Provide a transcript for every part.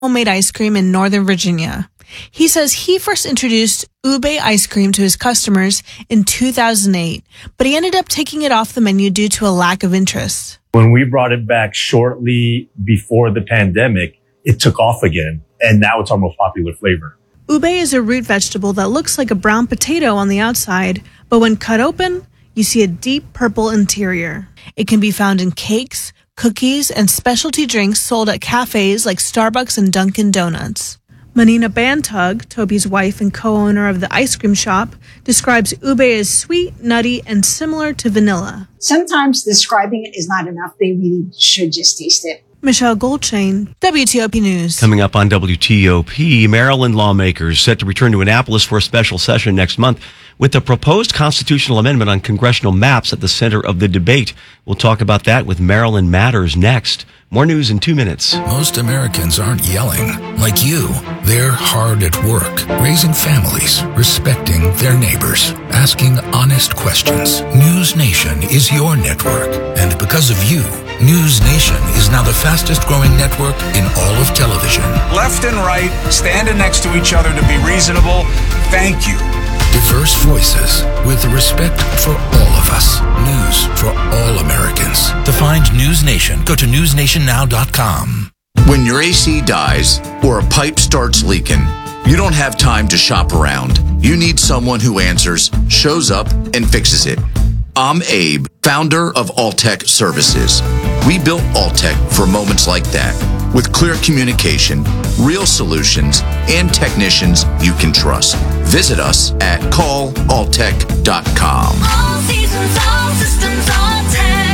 homemade ice cream in Northern Virginia. He says he first introduced ube ice cream to his customers in 2008, but he ended up taking it off the menu due to a lack of interest. When we brought it back shortly before the pandemic, it took off again, and now it's our most popular flavor. Ube is a root vegetable that looks like a brown potato on the outside, but when cut open, you see a deep purple interior. It can be found in cakes, cookies, and specialty drinks sold at cafes like Starbucks and Dunkin' Donuts. Manina Bantug, Toby's wife and co-owner of the ice cream shop, describes ube as sweet, nutty, and similar to vanilla. Sometimes describing it is not enough. They really should just taste it. Michelle Goldchain, WTOP News. Coming up on WTOP, Maryland lawmakers set to return to Annapolis for a special session next month with the proposed constitutional amendment on congressional maps at the center of the debate. We'll talk about that with Maryland Matters next. More news in 2 minutes. Most Americans aren't yelling like you. They're hard at work, raising families, respecting their neighbors, asking honest questions. News Nation is your network. And because of you, News Nation is now the fastest growing network in all of television. Left and right, standing next to each other to be reasonable. Thank you. Diverse voices with respect for all of us. News for all Americans. To find News Nation, go to newsnationnow.com. When your AC dies or a pipe starts leaking, you don't have time to shop around. You need someone who answers, shows up, and fixes it. I'm Abe, founder of Alltech Services. We built Alltech for moments like that, with clear communication, real solutions, and technicians you can trust. Visit us at callalltech.com. All seasons, all systems, Alltech.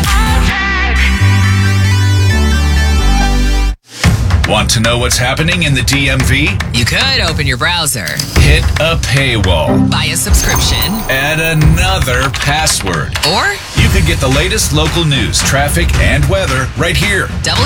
Want to know what's happening in the DMV? You could open your browser, Hit a paywall, buy a subscription, add another password. or You could get the latest local news, traffic, and weather right here.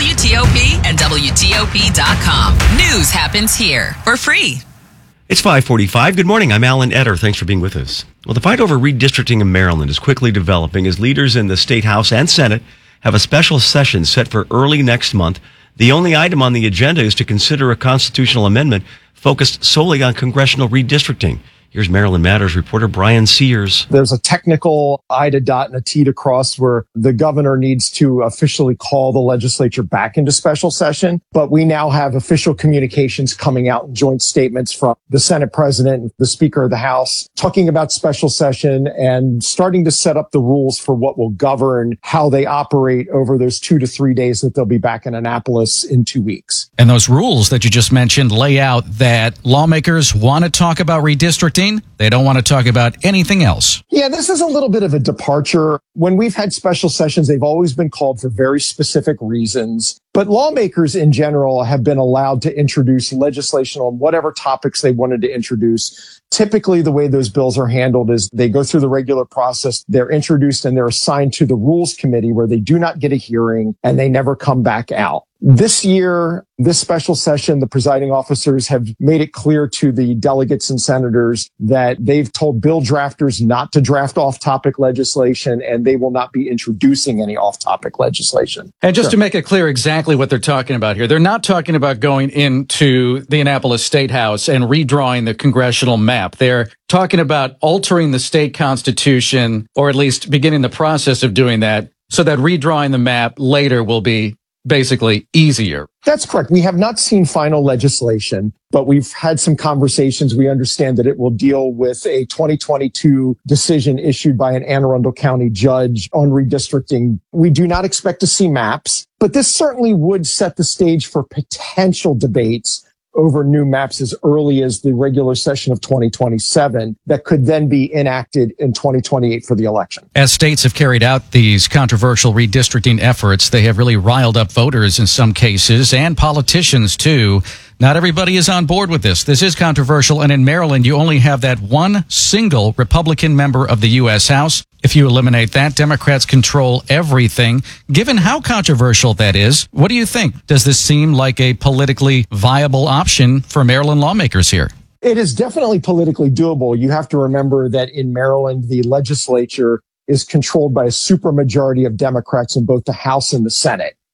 WTOP and WTOP.com. News happens here for free. It's 5:45. Good morning. I'm Alan Etter. Thanks for being with us. Well, the fight over redistricting in Maryland is quickly developing as leaders in the State House and Senate have a special session set for early next month. The only item on the agenda is to consider a constitutional amendment focused solely on congressional redistricting. Here's Maryland Matters reporter Brian Sears. There's a technical I to dot and a T to cross where the governor needs to officially call the legislature back into special session. But we now have official communications coming out in joint statements from the Senate president and the Speaker of the House talking about special session and starting to set up the rules for what will govern how they operate over those 2 to 3 days that they'll be back in Annapolis in 2 weeks. And those rules that you just mentioned lay out that lawmakers want to talk about redistricting. They don't want to talk about anything else. Yeah, this is a little bit of a departure. When we've had special sessions, they've always been called for very specific reasons. But lawmakers in general have been allowed to introduce legislation on whatever topics they wanted to introduce. Typically, the way those bills are handled is they go through the regular process. They're introduced and they're assigned to the Rules Committee where they do not get a hearing and they never come back out. This year, this special session, the presiding officers have made it clear to the delegates and senators that they've told bill drafters not to draft off-topic legislation and they will not be introducing any off-topic legislation. And just to make it clear exactly what they're talking about here, they're not talking about going into the Annapolis State House and redrawing the congressional map. They're talking about altering the state constitution, or at least beginning the process of doing that, so that redrawing the map later will be basically easier. That's correct. We have not seen final legislation, but we've had some conversations. We understand that it will deal with a 2022 decision issued by an Anne Arundel County judge on redistricting. We do not expect to see maps, but this certainly would set the stage for potential debates over new maps as early as the regular session of 2027 that could then be enacted in 2028 for the election. As states have carried out these controversial redistricting efforts, they have really riled up voters in some cases and politicians too. Not everybody is on board with this. This is controversial, and in Maryland, you only have that one single Republican member of the U.S. House. If you eliminate that, Democrats control everything. Given how controversial that is, what do you think? Does this seem like a politically viable option for Maryland lawmakers here? It is definitely politically doable. You have to remember that in Maryland, the legislature is controlled by a supermajority of Democrats in both the House and the Senate.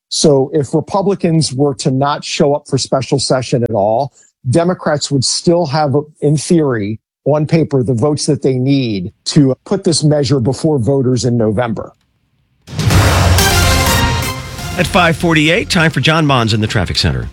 So if Republicans were to not show up for special session at all, Democrats would still have, in theory, on paper, the votes that they need to put this measure before voters in November. At 5:48, time for John Mons in the traffic center.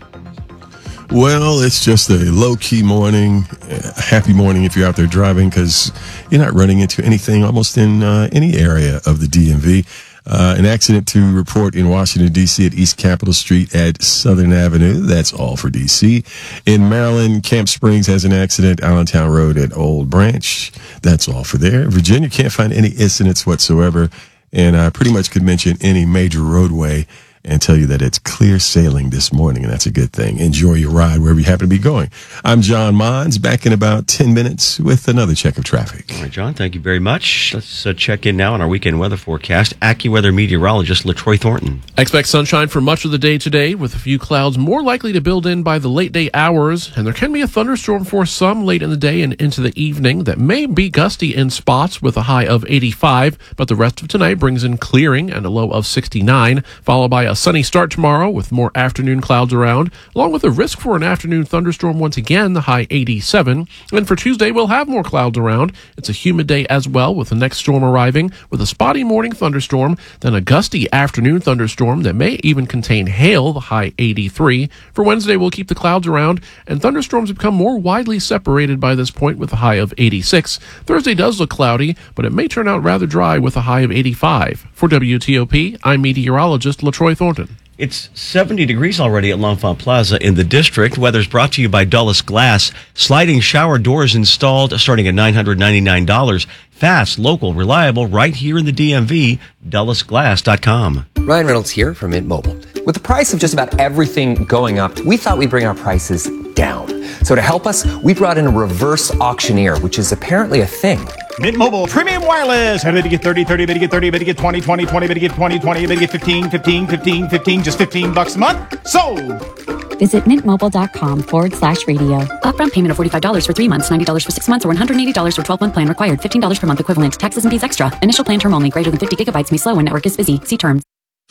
Well, it's just a low-key morning, a happy morning if you're out there driving because you're not running into anything almost in any area of the DMV. An accident to report in Washington, D.C. at East Capitol Street at Southern Avenue. That's all for D.C. In Maryland, Camp Springs has an accident, Allentown Road at Old Branch. That's all for there. Virginia can't find any incidents whatsoever, and I pretty much could mention any major roadway and tell you that it's clear sailing this morning, and that's a good thing. Enjoy your ride wherever you happen to be going. I'm John Mons, back in about 10 minutes with another check of traffic. All right, John, thank you very much. Let's check in now on our weekend weather forecast. AccuWeather meteorologist LaTroy Thornton. Expect sunshine for much of the day today, with a few clouds more likely to build in by the late day hours, and there can be a thunderstorm for some late in the day and into the evening that may be gusty in spots with a high of 85, but the rest of tonight brings in clearing and a low of 69, followed by a sunny start tomorrow with more afternoon clouds around, along with a risk for an afternoon thunderstorm once again, the high 87. And for Tuesday, we'll have more clouds around. It's a humid day as well, with the next storm arriving with a spotty morning thunderstorm, then a gusty afternoon thunderstorm that may even contain hail, the high 83. For Wednesday, we'll keep the clouds around, and thunderstorms become more widely separated by this point with a high of 86. Thursday does look cloudy, but it may turn out rather dry with a high of 85. For WTOP, I'm meteorologist LaTroy Thornton. It's 70 degrees already at L'Enfant Plaza in the district. Weather's brought to you by Dulles Glass. Sliding shower doors installed starting at $999. Fast, local, reliable, right here in the DMV. DullesGlass.com. Ryan Reynolds here from Mint Mobile. With the price of just about everything going up, we thought we'd bring our prices down. So to help us, we brought in a reverse auctioneer, which is apparently a thing. Mint Mobile Premium Wireless. How did you get 30, 30, did you get 30, did you get 20, 20, 20, did you get 20, 20, did you get 15, 15, 15, 15, just $15 a month? Sold! Visit mintmobile.com/radio. Upfront payment of $45 for 3 months, $90 for 6 months, or $180 for 12-month plan required. $15 per month equivalent. Taxes and fees extra. Initial plan term only. Greater than 50 gigabytes may slow when network is busy. See terms.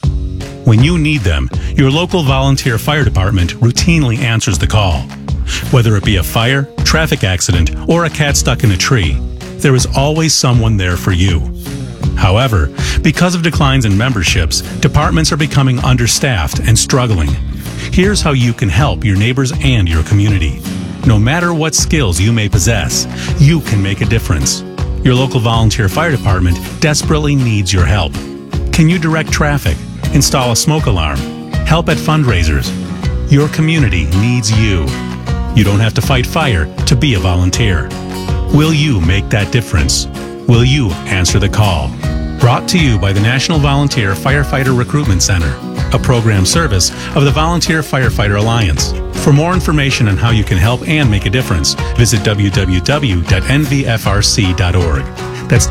When you need them, your local volunteer fire department routinely answers the call. Whether it be a fire, traffic accident, or a cat stuck in a tree, there is always someone there for you. However, because of declines in memberships, departments are becoming understaffed and struggling. Here's how you can help your neighbors and your community. No matter what skills you may possess, you can make a difference. Your local volunteer fire department desperately needs your help. Can you direct traffic, install a smoke alarm, help at fundraisers? Your community needs you. You don't have to fight fire to be a volunteer. Will you make that difference? Will you answer the call? Brought to you by the National Volunteer Firefighter Recruitment Center, a program service of the Volunteer Firefighter Alliance. For more information on how you can help and make a difference, visit www.nvfrc.org. That's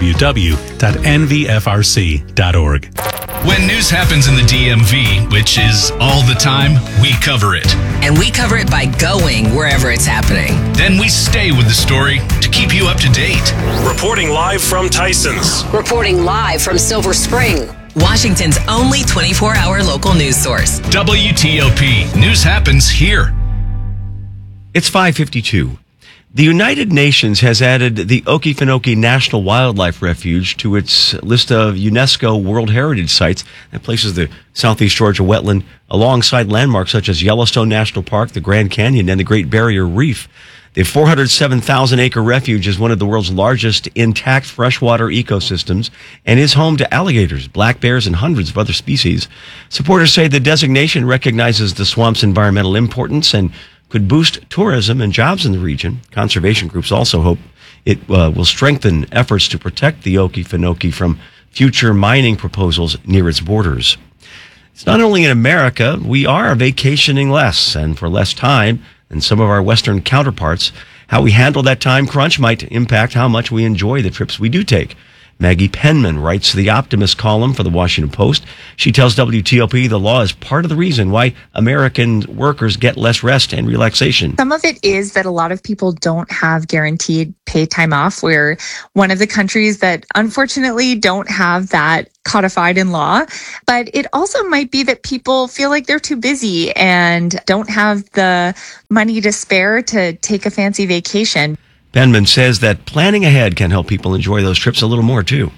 www.nvfrc.org. When news happens in the DMV, which is all the time, we cover it. And we cover it by going wherever it's happening. Then we stay with the story to keep you up to date. Reporting live from Tyson's. Reporting live from Silver Spring. Washington's only 24-hour local news source. WTOP. News happens here. It's 5:52. The United Nations has added the Okefenokee National Wildlife Refuge to its list of UNESCO World Heritage Sites that places the Southeast Georgia wetland alongside landmarks such as Yellowstone National Park, the Grand Canyon, and the Great Barrier Reef. The 407,000-acre refuge is one of the world's largest intact freshwater ecosystems and is home to alligators, black bears, and hundreds of other species. Supporters say the designation recognizes the swamp's environmental importance and could boost tourism and jobs in the region. Conservation groups also hope it will strengthen efforts to protect the Okefenokee from future mining proposals near its borders. It's not only in America, we are vacationing less and for less time than some of our Western counterparts. How we handle that time crunch might impact how much we enjoy the trips we do take. Maggie Penman writes the Optimist column for the Washington Post. She tells WTOP the law is part of the reason why American workers get less rest and relaxation. Some of it is that a lot of people don't have guaranteed paid time off. We're one of the countries that unfortunately don't have that codified in law, but it also might be that people feel like they're too busy and don't have the money to spare to take a fancy vacation. Benman says that planning ahead can help people enjoy those trips a little more, too.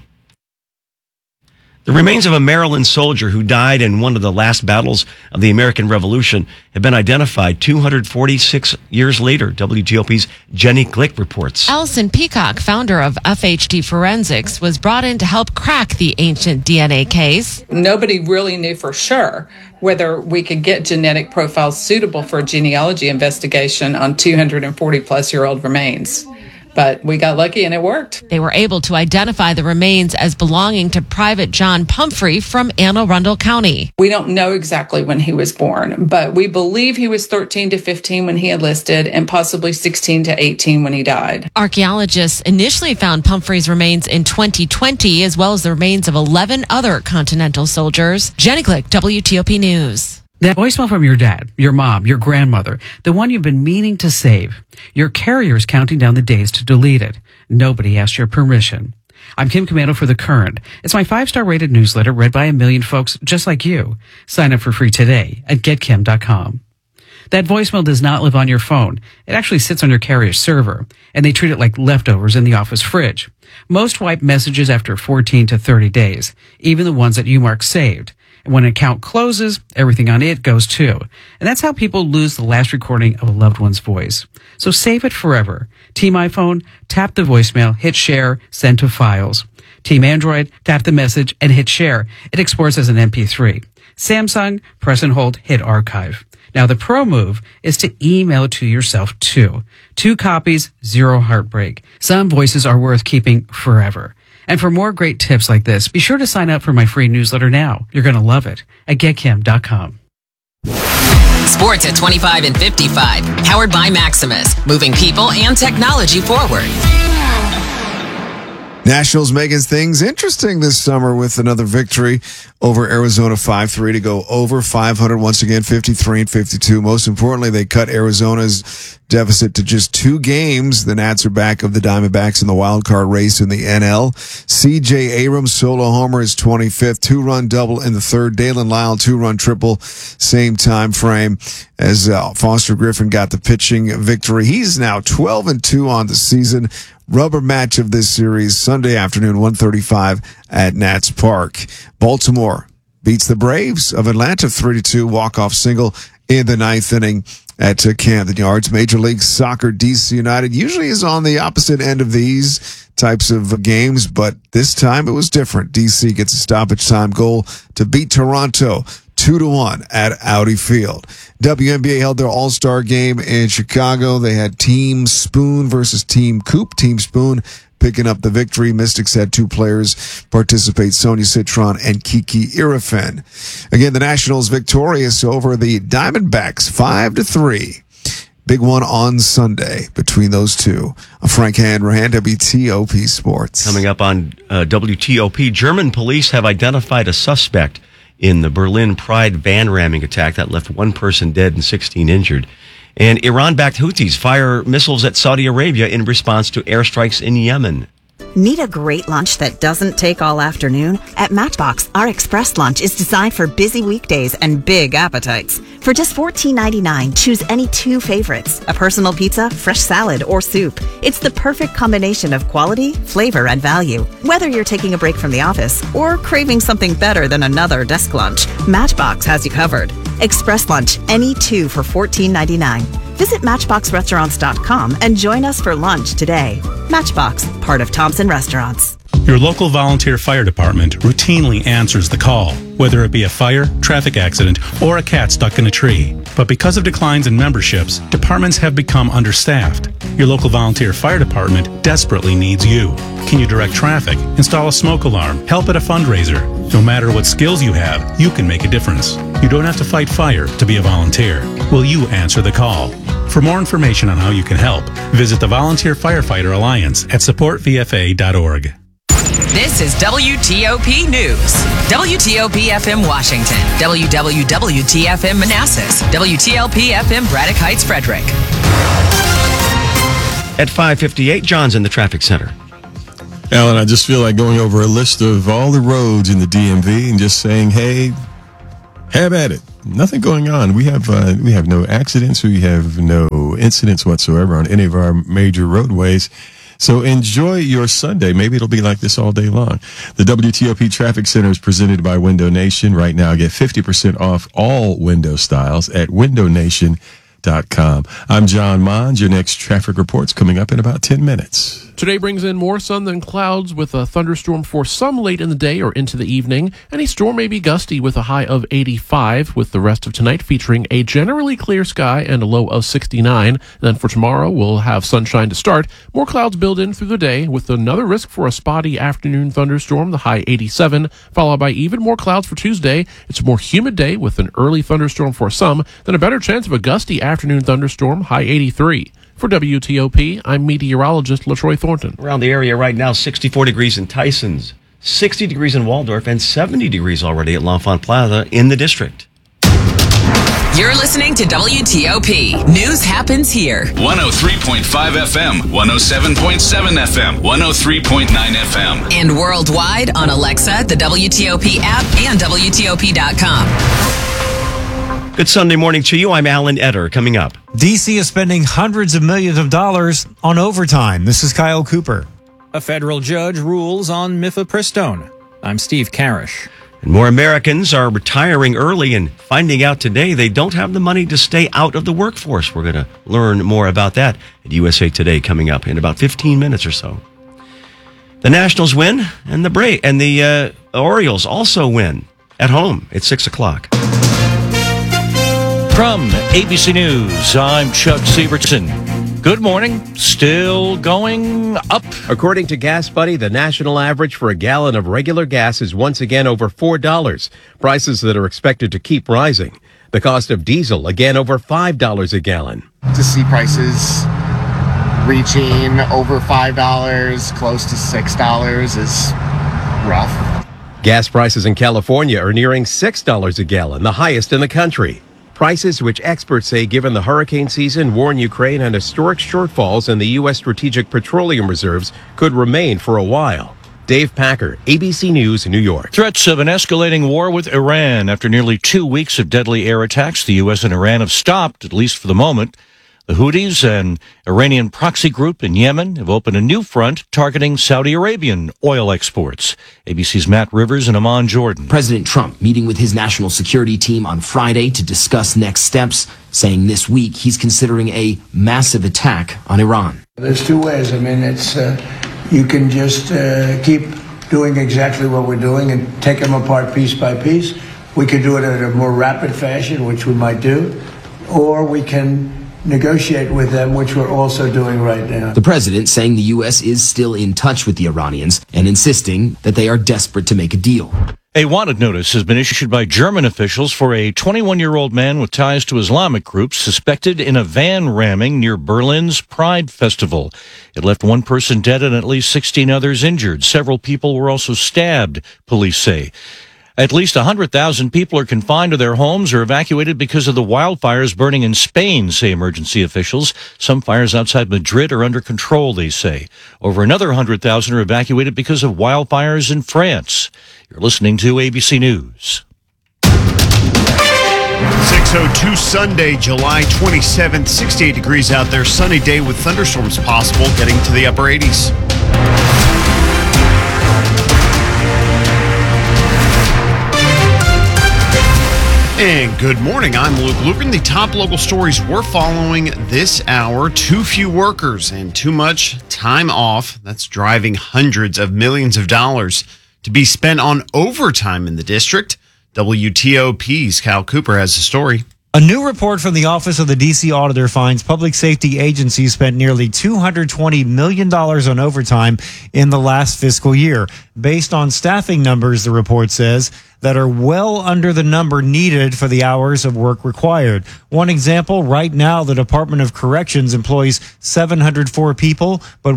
The remains of a Maryland soldier who died in one of the last battles of the American Revolution have been identified 246 years later. WTOP's Jenny Glick reports. Allison Peacock, founder of FHD Forensics, was brought in to help crack the ancient DNA case. Nobody really knew for sure whether we could get genetic profiles suitable for a genealogy investigation on 240-plus-year-old remains. But we got lucky and it worked. They were able to identify the remains as belonging to Private John Pumphrey from Anne Arundel County. We don't know exactly when he was born, but we believe he was 13 to 15 when he enlisted and possibly 16 to 18 when he died. Archaeologists initially found Pumphrey's remains in 2020, as well as the remains of 11 other Continental soldiers. Jenny Glick, WTOP News. That voicemail from your dad, your mom, your grandmother, the one you've been meaning to save. Your carrier's counting down the days to delete it. Nobody asked your permission. I'm Kim Commando for The Current. It's my 5-star rated newsletter read by a million folks just like you. Sign up for free today at getkim.com. That voicemail does not live on your phone. It actually sits on your carrier's server, and they treat it like leftovers in the office fridge. Most wipe messages after 14 to 30 days, even the ones that you mark saved. And when an account closes, everything on it goes too. And that's how people lose the last recording of a loved one's voice. So save it forever. Team iPhone, tap the voicemail, hit share, send to files. Team Android, tap the message and hit share. It exports as an MP3. Samsung, press and hold, hit archive. Now the pro move is to email it to yourself too. 2 copies, 0 heartbreak. Some voices are worth keeping forever. And for more great tips like this, be sure to sign up for my free newsletter now. You're going to love it at getkim.com. Sports at 25 and 55. Powered by Maximus. Moving people and technology forward. Nationals making things interesting this summer with another victory over Arizona 5-3 to go over 500 once again, 53 and 52. Most importantly, they cut Arizona's deficit to just 2 games. The Nats are back of the Diamondbacks in the wild card race in the NL. C.J. Abrams solo homer is 25th, 2-run double in the third. Dalen Lyle 2-run triple, same time frame as Foster Griffin got the pitching victory. He's now 12-2 on the season. Rubber match of this series Sunday afternoon, 1:35 at Nats Park. Baltimore beats the Braves of Atlanta 3-2 walk-off single in the 9th inning at Camden Yards. Major League Soccer DC United usually is on the opposite end of these types of games, but this time it was different. DC gets a stoppage time goal to beat Toronto 2-1 at Audi Field. WNBA held their All-Star game in Chicago. They had Team Spoon versus Team Coop. Team Spoon picking up the victory. Mystics had 2 players participate, Sonia Citron and Kiki Irifan. Again, the Nationals victorious over the Diamondbacks 5-3. Big one on Sunday between those two. Frank Hanrahan, WTOP Sports. Coming up on WTOP, German police have identified a suspect in the Berlin Pride van ramming attack that left 1 person dead and 16 injured. And Iran-backed Houthis fire missiles at Saudi Arabia in response to airstrikes in Yemen. Need a great lunch that doesn't take all afternoon? At Matchbox, our express lunch is designed for busy weekdays and big appetites. For just $14.99, choose any 2 favorites, a personal pizza, fresh salad, or soup. It's the perfect combination of quality, flavor, and value. Whether you're taking a break from the office or craving something better than another desk lunch, Matchbox has you covered. Express lunch, any 2 for $14.99. Visit MatchboxRestaurants.com and join us for lunch today. Matchbox, part of Thompson Restaurants. Your local volunteer fire department routinely answers the call, whether it be a fire, traffic accident, or a cat stuck in a tree. But because of declines in memberships, departments have become understaffed. Your local volunteer fire department desperately needs you. Can you direct traffic, install a smoke alarm, help at a fundraiser? No matter what skills you have, you can make a difference. You don't have to fight fire to be a volunteer. Will you answer the call? For more information on how you can help, visit the Volunteer Firefighter Alliance at supportvfa.org. This is WTOP News. WTOP FM Washington. WWWTFM Manassas. WTLP FM Braddock Heights Frederick. At 5:58, John's in the traffic center. Alan, I just feel like going over a list of all the roads in the DMV and just saying, hey, have at it. Nothing going on. We have no accidents. We have no incidents whatsoever on any of our major roadways. So enjoy your Sunday. Maybe it'll be like this all day long. The WTOP Traffic Center is presented by Window Nation. Right now, get 50% off all window styles at windownation.com. I'm John Mond. Your next traffic report's coming up in about 10 minutes. Today brings in more sun than clouds with a thunderstorm for some late in the day or into the evening. Any storm may be gusty with a high of 85, with the rest of tonight featuring a generally clear sky and a low of 69. Then for tomorrow, we'll have sunshine to start. More clouds build in through the day with another risk for a spotty afternoon thunderstorm, the high 87, followed by even more clouds for Tuesday. It's a more humid day with an early thunderstorm for some, then a better chance of a gusty afternoon thunderstorm, high 83. For WTOP, I'm meteorologist LaTroy Thornton. Around the area right now, 64 degrees in Tysons, 60 degrees in Waldorf, and 70 degrees already at L'Enfant Plaza in the district. You're listening to WTOP. News happens here. 103.5 FM, 107.7 FM, 103.9 FM. And worldwide on Alexa, the WTOP app, and WTOP.com. Good Sunday morning to you. I'm Alan Etter. Coming up, D.C. is spending hundreds of millions of dollars on overtime. This is Kyle Cooper. A federal judge rules on mifepristone. I'm Steve Karish. And more Americans are retiring early and finding out today they don't have the money to stay out of the workforce. We're going to learn more about that at USA Today coming up in about 15 minutes or so. The Nationals win, and the Orioles also win at home at 6 o'clock. From ABC News, I'm Chuck Sievertson. Good morning. Still going up. According to Gas Buddy, the national average for a gallon of regular gas is once again over $4, prices that are expected to keep rising. The cost of diesel again over $5 a gallon. To see prices reaching over $5, close to $6 is rough. Gas prices in California are nearing $6 a gallon, the highest in the country. Prices which experts say, given the hurricane season, war in Ukraine, and historic shortfalls in the U.S. strategic petroleum reserves, could remain for a while. Dave Packer, ABC News, New York. Threats of an escalating war with Iran. After nearly 2 weeks of deadly air attacks, the U.S. and Iran have stopped, at least for the moment. The Houthis, an Iranian proxy group in Yemen, have opened a new front targeting Saudi Arabian oil exports. ABC's Matt Rivers and Amon Jordan. President Trump meeting with his national security team on Friday to discuss next steps, saying this week he's considering a massive attack on Iran. There's two ways. I mean, it's you can just keep doing exactly what we're doing and take them apart piece by piece. We could do it in a more rapid fashion, which we might do, or we can negotiate with them, which we're also doing right now. The president saying the U.S. is still in touch with the Iranians and insisting that they are desperate to make a deal. A wanted notice has been issued by German officials for a 21-year-old man with ties to Islamic groups suspected in a van ramming near Berlin's Pride Festival. It left one person dead and at least 16 others injured. Several people were also stabbed, police say. At least 100,000 people are confined to their homes or evacuated because of the wildfires burning in Spain, say emergency officials. Some fires outside Madrid are under control, they say. Over another 100,000 are evacuated because of wildfires in France. You're listening to ABC News. 6:02 Sunday, July 27th, 68 degrees out there. Sunny day with thunderstorms possible, getting to the upper 80s. And good morning, I'm Luke Lupin. The top local stories we're following this hour: too few workers and too much time off. That's driving hundreds of millions of dollars to be spent on overtime in the district. WTOP's Kyle Cooper has the story. A new report from the Office of the D.C. Auditor finds public safety agencies spent nearly $220 million on overtime in the last fiscal year. Based on staffing numbers, the report says that are well under the number needed for the hours of work required. One example, right now, the Department of Corrections employs 704 people, but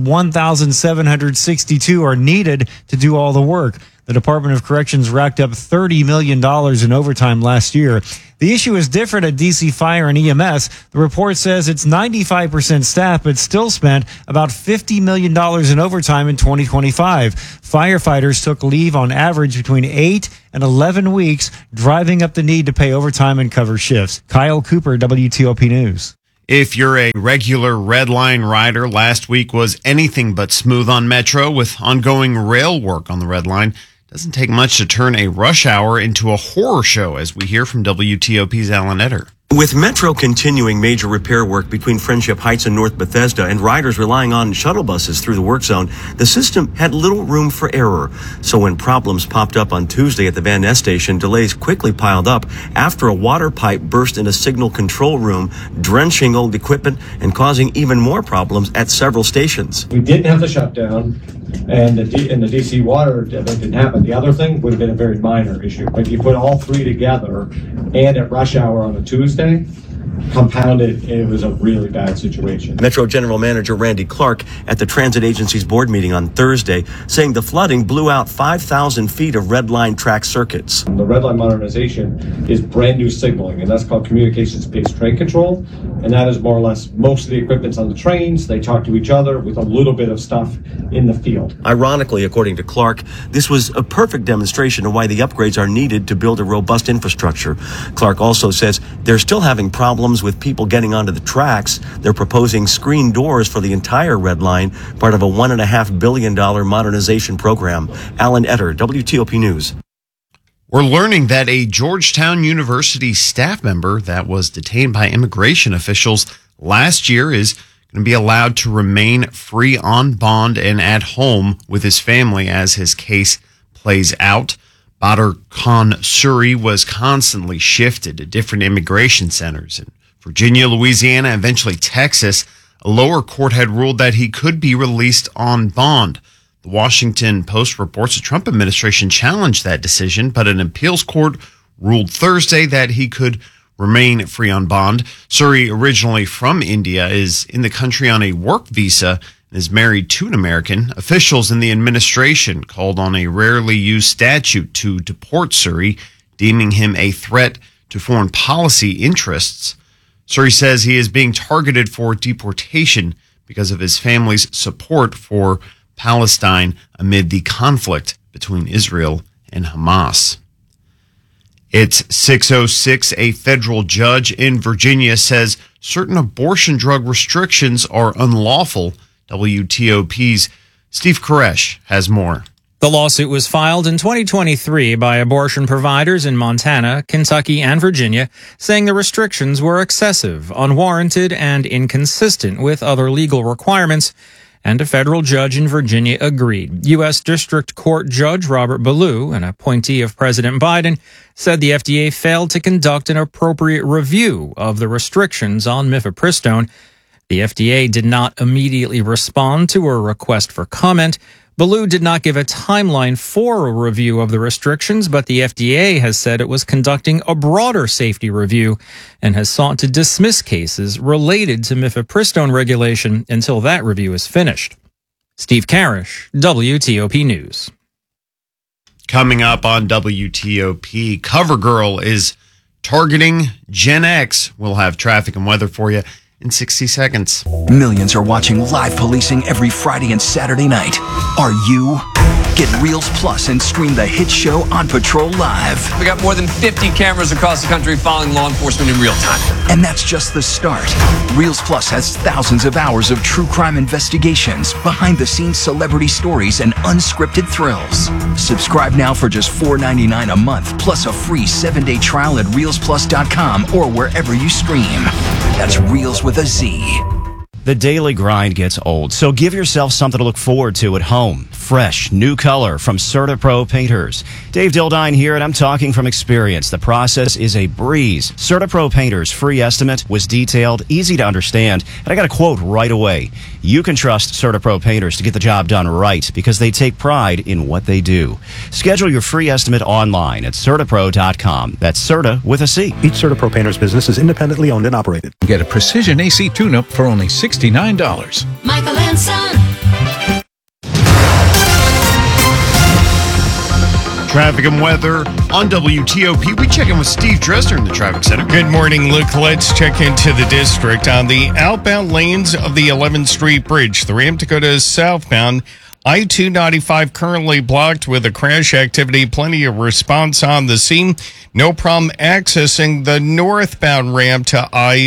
1,762 are needed to do all the work. The Department of Corrections racked up $30 million in overtime last year. The issue is different at DC Fire and EMS. The report says it's 95% staff, but still spent about $50 million in overtime in 2025. Firefighters took leave on average between 8 and 11 weeks, driving up the need to pay overtime and cover shifts. Kyle Cooper, WTOP News. If you're a regular Red Line rider, last week was anything but smooth on Metro with ongoing rail work on the Red Line. Doesn't take much to turn a rush hour into a horror show, as we hear from WTOP's Alan Etter. With Metro continuing major repair work between Friendship Heights and North Bethesda and riders relying on shuttle buses through the work zone, the system had little room for error. So when problems popped up on Tuesday at the Van Ness station, delays quickly piled up after a water pipe burst in a signal control room, drenching old equipment and causing even more problems at several stations. We didn't have the shutdown, and the DC water event didn't happen. The other thing would have been a very minor issue, but you put all three together and at rush hour on a Tuesday, compounded, it was a really bad situation. Metro General Manager Randy Clark at the Transit Agency's board meeting on Thursday, saying the flooding blew out 5,000 feet of Red Line track circuits. The Red Line modernization is brand new signaling, and that's called communications-based train control, and that is more or less most of the equipment's on the trains. They talk to each other with a little bit of stuff in the field. Ironically, according to Clark, this was a perfect demonstration of why the upgrades are needed to build a robust infrastructure. Clark also says they're still having problems with people getting onto the tracks. They're proposing screen doors for the entire Red Line, part of a $1.5 billion modernization program. Alan Etter, WTOP News. We're learning that a Georgetown University staff member that was detained by immigration officials last year is going to be allowed to remain free on bond and at home with his family as his case plays out. Badr Khan Suri was constantly shifted to different immigration centers in Virginia, Louisiana, and eventually Texas. A lower court had ruled that he could be released on bond. The Washington Post reports the Trump administration challenged that decision, but an appeals court ruled Thursday that he could remain free on bond. Suri, originally from India, is in the country on a work visa and is married to an American. Officials in the administration called on a rarely used statute to deport Suri, deeming him a threat to foreign policy interests. Suri says he is being targeted for deportation because of his family's support for Palestine amid the conflict between Israel and Hamas. It's 6:06. A federal judge in Virginia says certain abortion drug restrictions are unlawful. WTOP's Steve Koresh has more. The lawsuit was filed in 2023 by abortion providers in Montana, Kentucky, and Virginia, saying the restrictions were excessive, unwarranted, and inconsistent with other legal requirements, and a federal judge in Virginia agreed. U.S. District Court Judge Robert Ballou, an appointee of President Biden, said the FDA failed to conduct an appropriate review of the restrictions on mifepristone. The FDA did not immediately respond to a request for comment. Ballou did not give a timeline for a review of the restrictions, but the FDA has said it was conducting a broader safety review and has sought to dismiss cases related to mifepristone regulation until that review is finished. Steve Karish, WTOP News. Coming up on WTOP, CoverGirl is targeting Gen X. We'll have traffic and weather for you in 60 seconds. Millions are watching live policing every Friday and Saturday night. Are you? Get Reels Plus and stream the hit show On Patrol Live. We got more than 50 cameras across the country following law enforcement in real time. And that's just the start. Reels Plus has thousands of hours of true crime investigations, behind-the-scenes celebrity stories, and unscripted thrills. Subscribe now for just $4.99 a month, plus a free 7-day trial at reelsplus.com or wherever you stream. That's Reels with a Z. The daily grind gets old, so give yourself something to look forward to at home. fresh, new color from CertaPro Painters. Dave Dildine here, and I'm talking from experience. The process is a breeze. CertaPro Painters' free estimate was detailed, easy to understand, and I got a quote right away. You can trust CertaPro Painters to get the job done right because they take pride in what they do. Schedule your free estimate online at CertaPro.com. That's Certa with a C. Each CertaPro Painters business is independently owned and operated. Get a precision AC tune-up for only $69. Michael and Son. Traffic and weather on WTOP. We check in with Steve Dresner in the traffic center. Good morning, Luke. Let's check into the district on the outbound lanes of the 11th Street Bridge. The ramp to go to southbound I-295 currently blocked with a crash activity. Plenty of response on the scene. No problem accessing the northbound ramp to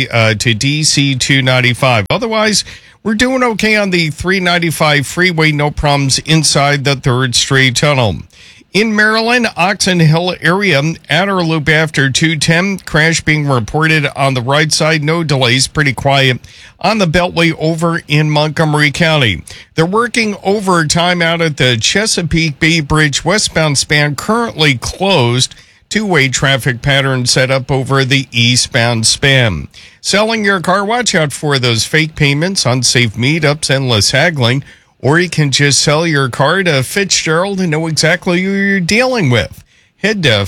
DC 295. Otherwise, we're doing okay on the 395 freeway. No problems inside the 3rd Street Tunnel. In Maryland, Oxon Hill area, outer loop after 210, crash being reported on the right side. No delays, pretty quiet on the Beltway over in Montgomery County. They're working overtime out at the Chesapeake Bay Bridge westbound span, currently closed. Two-way traffic pattern set up over the eastbound span. Selling your car, watch out for those fake payments, unsafe meetups, endless haggling. Or you can just sell your car to Fitzgerald and know exactly who you're dealing with. Head to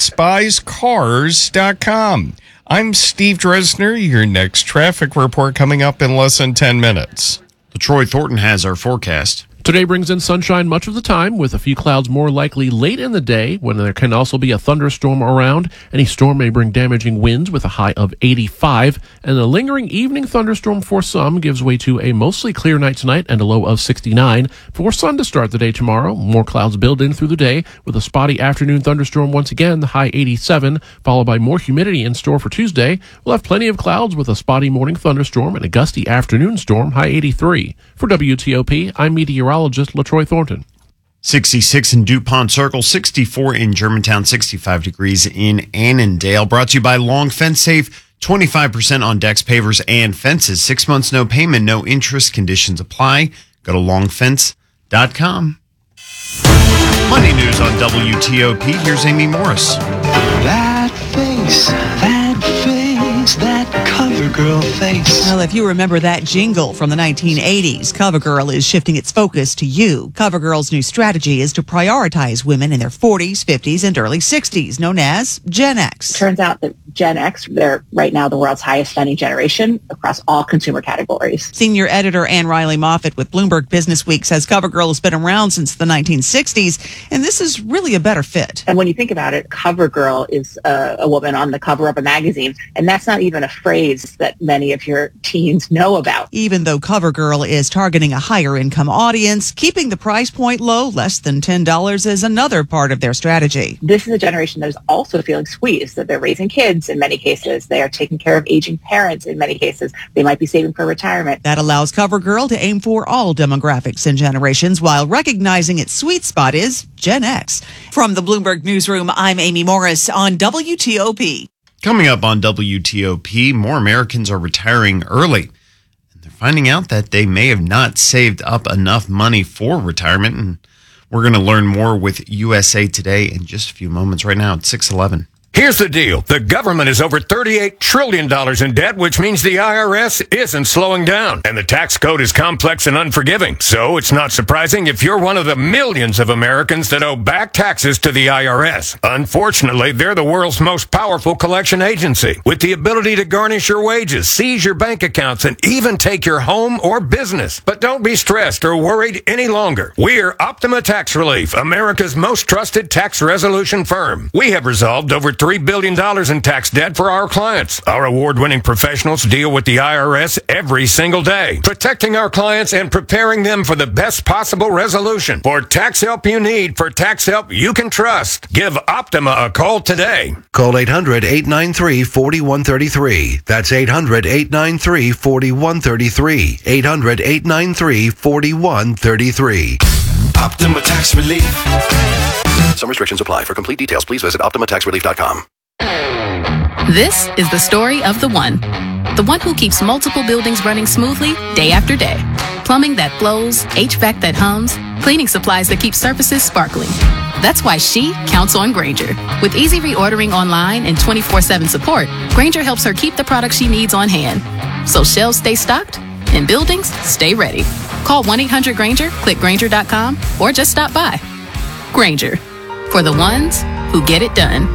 fitzbuyscars.com. I'm Steve Dresner. Your next traffic report coming up in less than 10 minutes. Troy Thornton has our forecast. Today brings in sunshine much of the time, with a few clouds more likely late in the day, when there can also be a thunderstorm around. Any storm may bring damaging winds with a high of 85, and a lingering evening thunderstorm for some gives way to a mostly clear night tonight and a low of 69. For sun to start the day tomorrow, more clouds build in through the day, with a spotty afternoon thunderstorm once again, the high 87, followed by more humidity in store for Tuesday. We'll have plenty of clouds with a spotty morning thunderstorm and a gusty afternoon storm, high 83. For WTOP, I'm meteorologist LaTroy Thornton. 66 in DuPont Circle, 64 in Germantown, 65 degrees in Annandale. Brought to you by Long Fence Safe. 25% on decks, pavers, and fences. 6 months, no payment, no interest. Conditions apply. Go to longfence.com. Money news on WTOP. Here's Amy Morris. That face, that CoverGirl face. Well, if you remember that jingle from the 1980s, CoverGirl is shifting its focus to you. CoverGirl's new strategy is to prioritize women in their 40s, 50s, and early 60s, known as Gen X. Turns out that Gen X, they're right now the world's highest spending generation across all consumer categories. Senior editor Ann Riley Moffat with Bloomberg Businessweek says CoverGirl has been around since the 1960s, and this is really a better fit. And when you think about it, CoverGirl is a woman on the cover of a magazine, and that's not even a phrase that many of your teens know about. Even though CoverGirl is targeting a higher income audience, keeping the price point low, less than $10, is another part of their strategy. This is a generation that is also feeling squeezed, that they're raising kids in many cases. They are taking care of aging parents in many cases. They might be saving for retirement. That allows CoverGirl to aim for all demographics and generations while recognizing its sweet spot is Gen X. From the Bloomberg Newsroom, I'm Amy Morris on WTOP. Coming up on WTOP, more Americans are retiring early. And they're finding out that they may have not saved up enough money for retirement. And we're going to learn more with USA Today in just a few moments. Right now, it's 6:11. Here's the deal. The government is over $38 trillion in debt, which means the IRS isn't slowing down. And the tax code is complex and unforgiving. So it's not surprising if you're one of the millions of Americans that owe back taxes to the IRS. Unfortunately, they're the world's most powerful collection agency, with the ability to garnish your wages, seize your bank accounts, and even take your home or business. But don't be stressed or worried any longer. We're Optima Tax Relief, America's most trusted tax resolution firm. We have resolved over $3 billion in tax debt for our clients. Our award-winning professionals deal with the IRS every single day, protecting our clients and preparing them for the best possible resolution. For tax help you need, for tax help you can trust, give Optima a call today. Call 800-893-4133. That's 800-893-4133. 800-893-4133. Optima Tax Relief. Some restrictions apply. For complete details, please visit OptimaTaxRelief.com. This is the story of the one who keeps multiple buildings running smoothly day after day. Plumbing that flows, HVAC that hums, Cleaning supplies that keep surfaces sparkling. That's why she counts on Grainger. With easy reordering online and 24/7 support, Grainger helps her keep the products she needs on hand. So shelves stay stocked and buildings stay ready. Call 1-800-GRAINGER, click Grainger.com, or just stop by. Grainger, for the ones who get it done.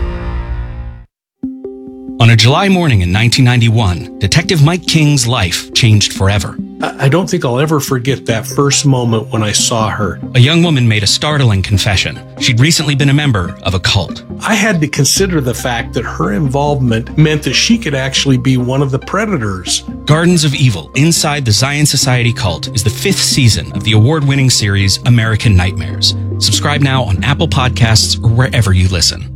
On a July morning in 1991, Detective Mike King's life changed forever. I don't think I'll ever forget that first moment when I saw her. A young woman made a startling confession. She'd recently been a member of a cult. I had to consider the fact that her involvement meant that she could actually be one of the predators. Gardens of Evil, Inside the Zion Society Cult is the 5th season of the award-winning series American Nightmares. Subscribe now on Apple Podcasts or wherever you listen.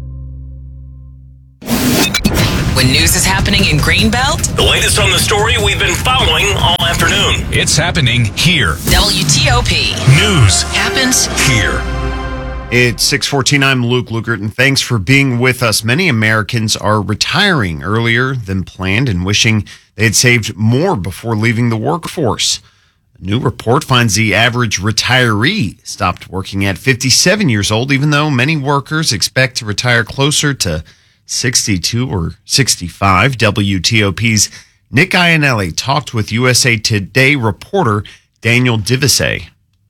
When news is happening in Greenbelt, the latest on the story we've been following all afternoon. It's happening here. WTOP. News happens here. It's 6:14. I'm Luke Lukert, and thanks for being with us. Many Americans are retiring earlier than planned and wishing they had saved more before leaving the workforce. A new report finds the average retiree stopped working at 57 years old, even though many workers expect to retire closer to 62 or 65. WTOP's Nick Iannelli talked with USA Today reporter Daniel Divise.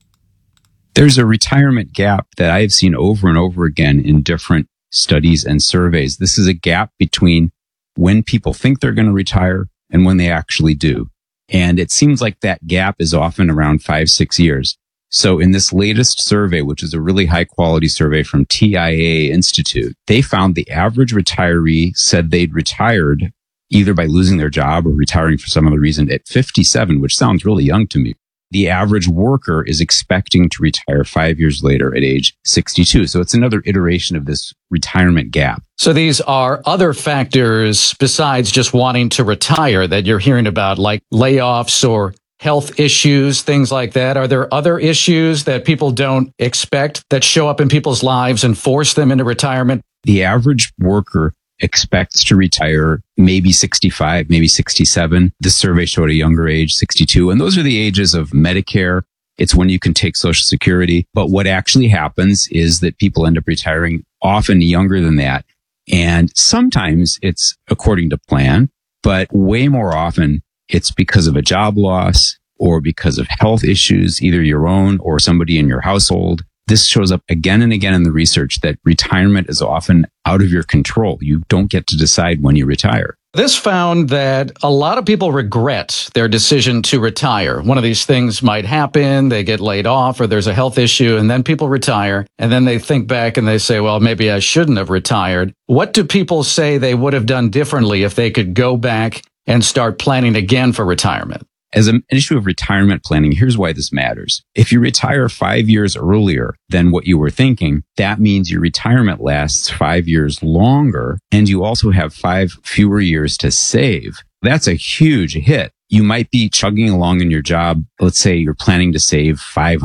There's a retirement gap that I've seen over and over again in different studies and surveys. This is a gap between when people think they're going to retire and when they actually do. And it seems like that gap is often around 5-6 years. So in this latest survey, which is a really high quality survey from TIAA Institute, they found the average retiree said they'd retired either by losing their job or retiring for some other reason at 57, which sounds really young to me. The average worker is expecting to retire 5 years later at age 62. So it's another iteration of this retirement gap. So these are other factors besides just wanting to retire that you're hearing about, like layoffs or health issues, things like that. Are there other issues that people don't expect that show up in people's lives and force them into retirement? The average worker expects to retire maybe 65, maybe 67. The survey showed a younger age, 62. And those are the ages of Medicare. It's when you can take Social Security. But what actually happens is that people end up retiring often younger than that. And sometimes it's according to plan, but way more often it's because of a job loss or because of health issues, either your own or somebody in your household. This shows up again and again in the research that retirement is often out of your control. You don't get to decide when you retire. This found that a lot of people regret their decision to retire. One of these things might happen, they get laid off or there's a health issue, and then people retire, and then they think back and they say, well, maybe I shouldn't have retired. What do people say they would have done differently if they could go back and start planning again for retirement? As an issue of retirement planning, here's why this matters. If you retire 5 years earlier than what you were thinking, that means your retirement lasts 5 years longer, and you also have 5 fewer years to save. That's a huge hit. You might be chugging along in your job. Let's say you're planning to save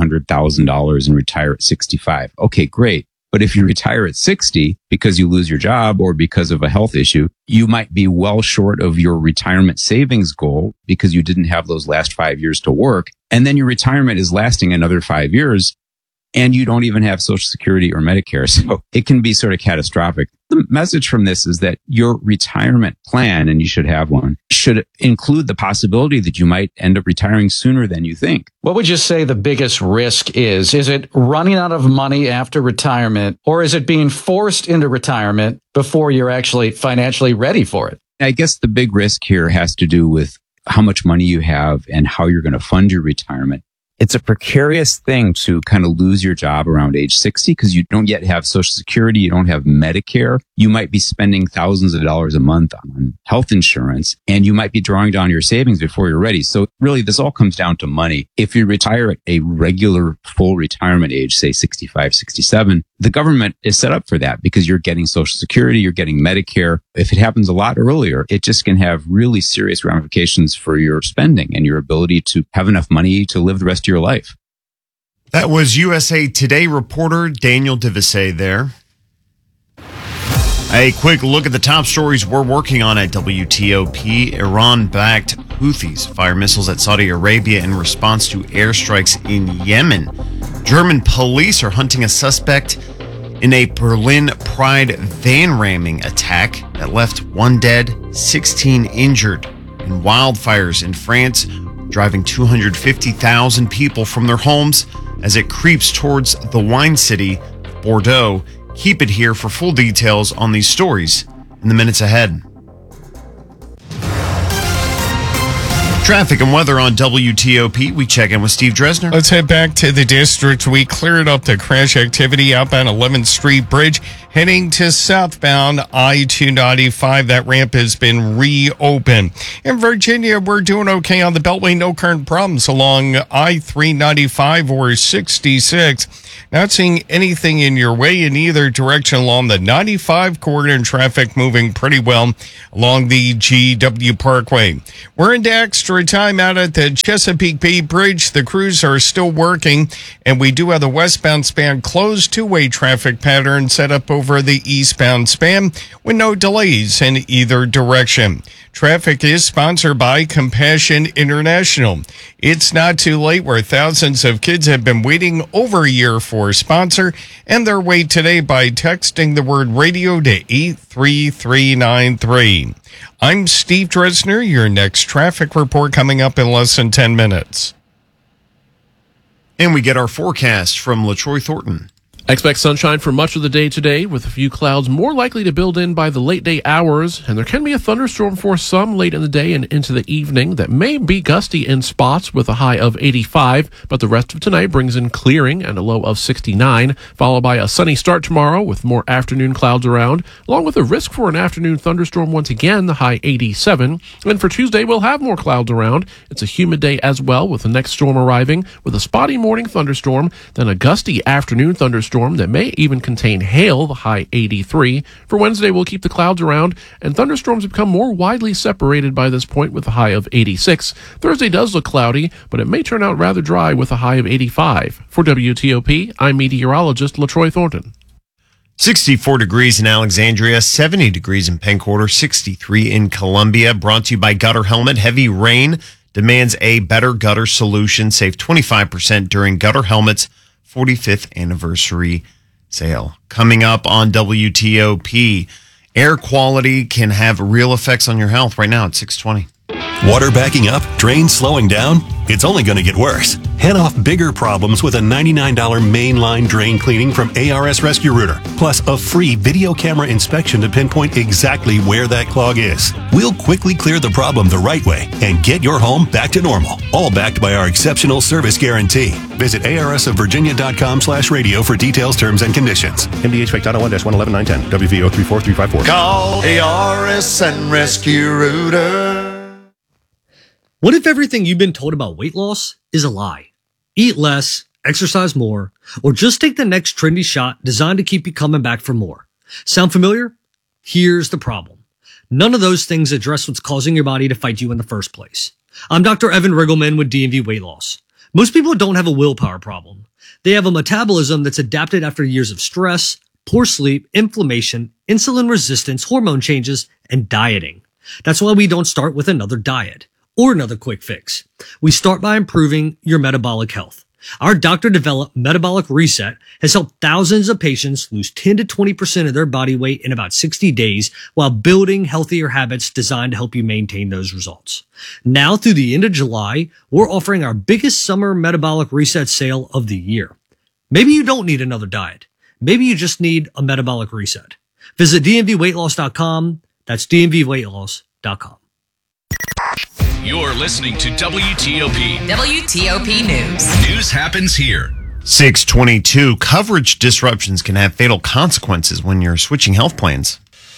$500,000 and retire at 65. Okay, great. But if you retire at 60 because you lose your job or because of a health issue, you might be well short of your retirement savings goal because you didn't have those last 5 years to work. And then your retirement is lasting another 5 years and you don't even have Social Security or Medicare. So it can be sort of catastrophic. The message from this is that your retirement plan, and you should have one, should include the possibility that you might end up retiring sooner than you think. What would you say the biggest risk is? Is it running out of money after retirement, or is it being forced into retirement before you're actually financially ready for it? I guess the big risk here has to do with how much money you have and how you're going to fund your retirement. It's a precarious thing to kind of lose your job around age 60 because you don't yet have Social Security. You don't have Medicare. You might be spending thousands of dollars a month on health insurance, and you might be drawing down your savings before you're ready. So really, this all comes down to money. If you retire at a regular full retirement age, say 65, 67, the government is set up for that because you're getting Social Security, you're getting Medicare. If it happens a lot earlier, it just can have really serious ramifications for your spending and your ability to have enough money to live the rest of your life. That was USA Today reporter Daniel Divise there. A quick look at the top stories we're working on at WTOP. Iran-backed Houthis fire missiles at Saudi Arabia in response to airstrikes in Yemen. German police are hunting a suspect in a Berlin Pride van ramming attack that left 1 dead, 16 injured. And wildfires in France driving 250,000 people from their homes as it creeps towards the wine city, Bordeaux. Keep it here for full details on these stories in the minutes ahead. Traffic and weather on WTOP. We check in with Steve Dresner. Let's head back to the district. We cleared up the crash activity outbound 11th Street Bridge heading to southbound I-295. That ramp has been reopened. In Virginia, we're doing okay on the Beltway. No current problems along I-395 or 66. Not seeing anything in your way in either direction along the 95 corridor, and traffic moving pretty well along the GW Parkway. We're into extra time out at the Chesapeake Bay Bridge. The crews are still working, and we do have the westbound span closed. Two-way traffic pattern set up over the eastbound span with no delays in either direction. Traffic is sponsored by Compassion International. It's not too late, where thousands of kids have been waiting over a year for a sponsor, and their wait today by texting the word radio to 83393. I'm Steve Dresner. Your next traffic report coming up in less than 10 minutes. And we get our forecast from LaTroy Thornton. Expect sunshine for much of the day today, with a few clouds more likely to build in by the late day hours, and there can be a thunderstorm for some late in the day and into the evening that may be gusty in spots with a high of 85, but the rest of tonight brings in clearing and a low of 69, followed by a sunny start tomorrow with more afternoon clouds around, along with a risk for an afternoon thunderstorm once again, the high 87. And for Tuesday, we'll have more clouds around. It's a humid day as well, with the next storm arriving with a spotty morning thunderstorm, then a gusty afternoon thunderstorm that may even contain hail, the high 83. For Wednesday, we'll keep the clouds around, and thunderstorms become more widely separated by this point with a high of 86. Thursday does look cloudy, but it may turn out rather dry with a high of 85. For WTOP, I'm meteorologist LaTroy Thornton. 64 degrees in Alexandria, 70 degrees in Penn Quarter, 63 in Columbia. Brought to you by Gutter Helmet. Heavy rain demands a better gutter solution. Save 25% during Gutter Helmet's 45th anniversary sale. Coming up on WTOP, air quality can have real effects on your health. Right now, it's 6:20. Water backing up? Drains slowing down? It's only going to get worse. Head off bigger problems with a $99 mainline drain cleaning from ARS Rescue Rooter, plus a free video camera inspection to pinpoint exactly where that clog is. We'll quickly clear the problem the right way and get your home back to normal, all backed by our exceptional service guarantee. Visit arsofvirginia.com/radio for details, terms, and conditions. MDH Fake Title 1-111910, WVO 34354. Call ARS and Rescue Rooter. What if everything you've been told about weight loss is a lie? Eat less, exercise more, or just take the next trendy shot designed to keep you coming back for more. Sound familiar? Here's the problem. None of those things address what's causing your body to fight you in the first place. I'm Dr. Evan Riggleman with DMV Weight Loss. Most people don't have a willpower problem. They have a metabolism that's adapted after years of stress, poor sleep, inflammation, insulin resistance, hormone changes, and dieting. That's why we don't start with another diet or another quick fix. We start by improving your metabolic health. Our doctor-developed Metabolic Reset has helped thousands of patients lose 10 to 20% of their body weight in about 60 days while building healthier habits designed to help you maintain those results. Now through the end of July, we're offering our biggest summer Metabolic Reset sale of the year. Maybe you don't need another diet. Maybe you just need a metabolic reset. Visit dmvweightloss.com. That's dmvweightloss.com. You're listening to WTOP. WTOP News. News happens here. 6:22. Coverage disruptions can have fatal consequences when you're switching health plans.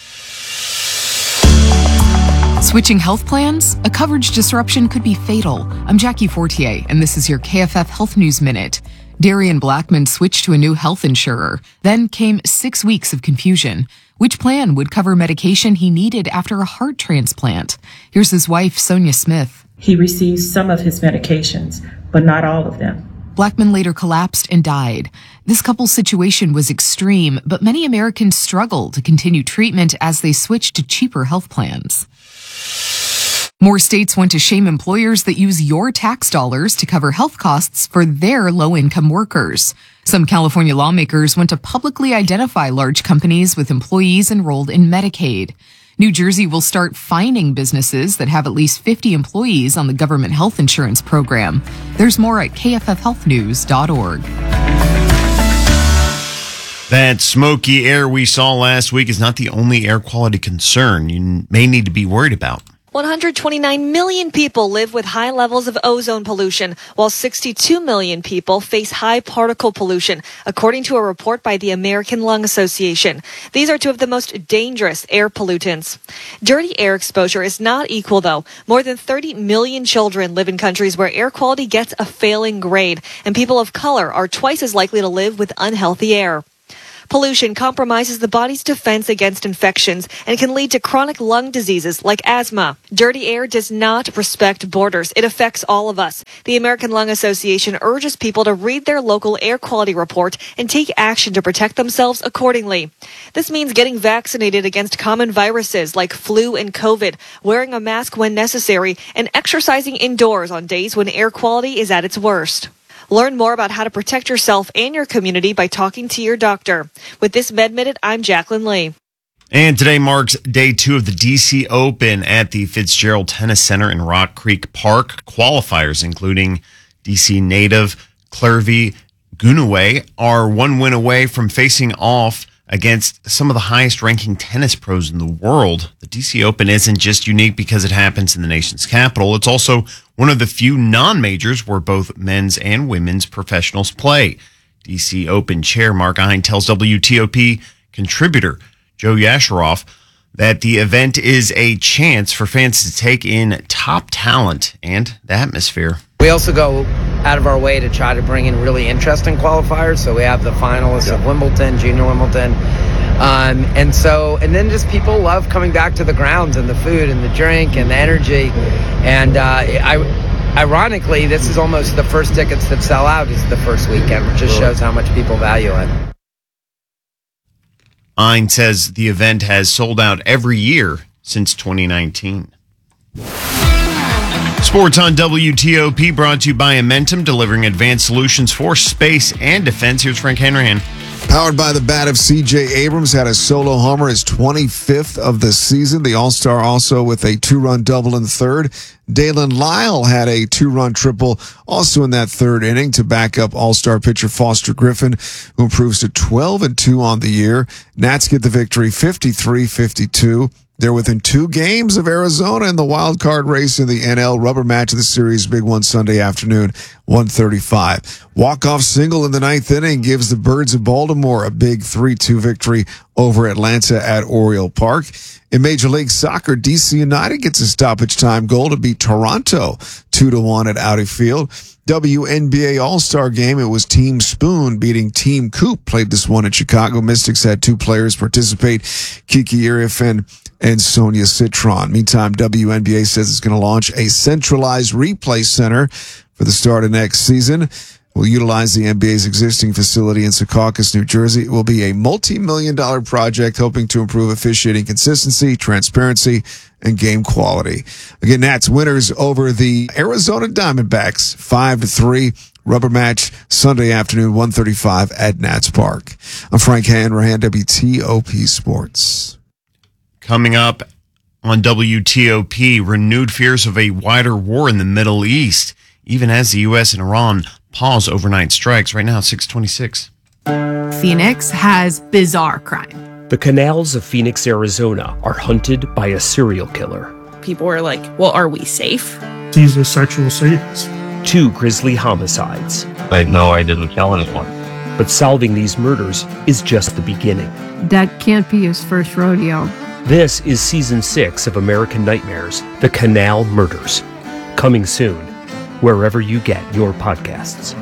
Switching health plans? A coverage disruption could be fatal. I'm Jackie Fortier, and this is your KFF Health News Minute. Darian Blackman switched to a new health insurer. Then came 6 weeks of confusion. Which plan would cover medication he needed after a heart transplant? Here's his wife, Sonia Smith. He received some of his medications, but not all of them. Blackman later collapsed and died. This couple's situation was extreme, but many Americans struggle to continue treatment as they switch to cheaper health plans. More states want to shame employers that use your tax dollars to cover health costs for their low-income workers. Some California lawmakers want to publicly identify large companies with employees enrolled in Medicaid. New Jersey will start fining businesses that have at least 50 employees on the government health insurance program. There's more at kffhealthnews.org. That smoky air we saw last week is not the only air quality concern you may need to be worried about. 129 million people live with high levels of ozone pollution, while 62 million people face high particle pollution, according to a report by the American Lung Association. These are two of the most dangerous air pollutants. Dirty air exposure is not equal, though. More than 30 million children live in countries where air quality gets a failing grade, and people of color are twice as likely to live with unhealthy air. Pollution compromises the body's defense against infections and can lead to chronic lung diseases like asthma. Dirty air does not respect borders. It affects all of us. The American Lung Association urges people to read their local air quality report and take action to protect themselves accordingly. This means getting vaccinated against common viruses like flu and COVID, wearing a mask when necessary, and exercising indoors on days when air quality is at its worst. Learn more about how to protect yourself and your community by talking to your doctor. With this Med Minute, I'm Jacqueline Lee. And today marks day 2 of the DC Open at the Fitzgerald Tennis Center in Rock Creek Park. Qualifiers, including DC native Clervy Gunaway, are one win away from facing off against some of the highest-ranking tennis pros in the world. The DC Open isn't just unique because it happens in the nation's capital. It's also one of the few non-majors where both men's and women's professionals play. DC Open chair Mark Ein tells WTOP contributor Joe Yasharoff that the event is a chance for fans to take in top talent and the atmosphere. We also go out of our way to try to bring in really interesting qualifiers. So we have the finalists of Wimbledon, Junior Wimbledon. And then just people love coming back to the grounds and the food and the drink and the energy. And ironically, this is almost the first tickets that sell out is the first weekend, which just shows how much people value it. Ein says the event has sold out every year since 2019. Sports on WTOP brought to you by Amentum, delivering advanced solutions for space and defense. Here's Frank Hanrahan. Powered by the bat of C.J. Abrams, had a solo homer, his 25th of the season. The All-Star also with a 2-run double in the third. Dalen Lyle had a 2-run triple also in that third inning to back up All-Star pitcher Foster Griffin, who improves to 12-2 on the year. Nats get the victory 53-52. They're within 2 games of Arizona in the wild card race in the NL. Rubber match of the series, big one Sunday afternoon, 1:35. Walk-off single in the 9th inning gives the Birds of Baltimore a big 3-2 victory over Atlanta at Oriole Park. In Major League Soccer, DC United gets a stoppage time goal to beat Toronto 2-1 at Audi Field. WNBA All-Star Game, it was Team Spoon beating Team Coop. Played this one at Chicago. Mystics had 2 players participate, Kiki Irifen and Sonia Citron. Meantime, WNBA says it's going to launch a centralized replay center for the start of next season. Will utilize the NBA's existing facility in Secaucus, New Jersey. It will be a multi-million-dollar project hoping to improve officiating consistency, transparency, and game quality. Again, Nats winners over the Arizona Diamondbacks, 5-3. Rubber match Sunday afternoon, 1:35 at Nats Park. I'm Frank Hanrahan, WTOP Sports. Coming up on WTOP, renewed fears of a wider war in the Middle East, even as the U.S. and Iran pause overnight strikes. Right now, 6:26. Phoenix has bizarre crime. The canals of Phoenix, Arizona are hunted by a serial killer. People were like, well, are we safe? He's a sexual sadist. 2 grisly homicides. No, I didn't kill anyone. But solving these murders is just the beginning. That can't be his first rodeo. This is Season 6 of American Nightmares, The Canal Murders. Coming soon, wherever you get your podcasts.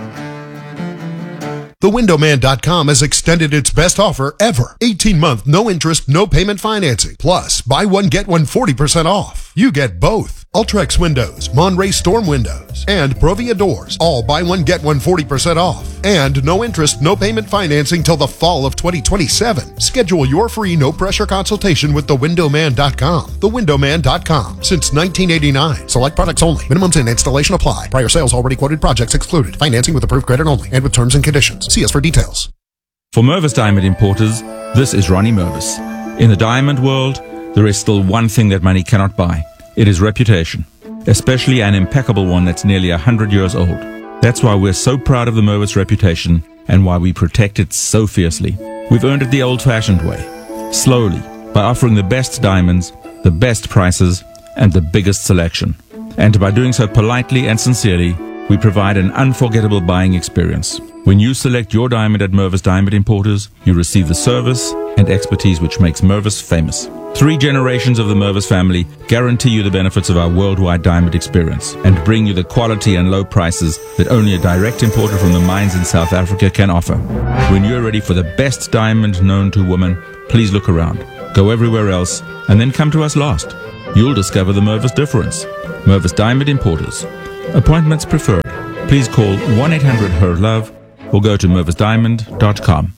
TheWindowMan.com has extended its best offer ever. 18-month, no interest, no payment financing. Plus, buy one, get one 40% off. You get both. Ultrex Windows, Monterey Storm Windows, and Provia Doors. All buy one, get one 40% off. And no interest, no payment financing till the fall of 2027. Schedule your free no-pressure consultation with thewindowman.com. Thewindowman.com. Since 1989. Select products only. Minimums and installation apply. Prior sales already quoted, projects excluded. Financing with approved credit only and with terms and conditions. See us for details. For Mervis Diamond Importers, this is Ronnie Mervis. In the diamond world, there is still one thing that money cannot buy. It is reputation, especially an impeccable one that's nearly 100 years old. That's why we're so proud of the Mervis reputation and why we protect it so fiercely. We've earned it the old-fashioned way, slowly, by offering the best diamonds, the best prices, and the biggest selection. And by doing so politely and sincerely, we provide an unforgettable buying experience. When you select your diamond at Mervis Diamond Importers, you receive the service and expertise which makes Mervis famous. 3 generations of the Mervis family guarantee you the benefits of our worldwide diamond experience and bring you the quality and low prices that only a direct importer from the mines in South Africa can offer. When you're ready for the best diamond known to woman, please look around. Go everywhere else and then come to us last. You'll discover the Mervis difference. Mervis Diamond Importers. Appointments preferred. Please call 1-800-HER-LOVE or go to mervisdiamond.com.